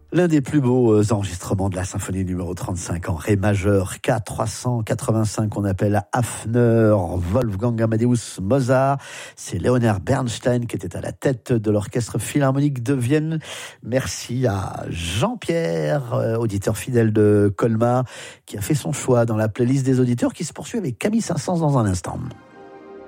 L'un des plus beaux enregistrements de la symphonie numéro 35 en ré majeur, K385, qu'on appelle Hafner Wolfgang Amadeus Mozart. C'est Leonard Bernstein qui était à la tête de l'orchestre philharmonique de Vienne. Merci à Jean-Pierre, auditeur fidèle de Colmar, qui a fait son choix dans la playlist des auditeurs, qui se poursuit avec Camille Saint-Saëns dans un instant.